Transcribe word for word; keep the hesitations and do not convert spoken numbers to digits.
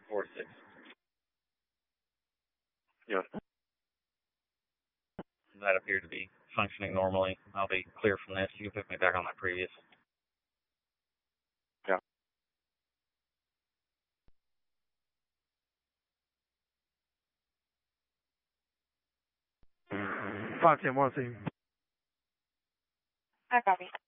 four six. Yes. That appeared to be functioning normally. I'll be clear from this. You can put me back on my previous. Yeah. five ten one, see. I copy.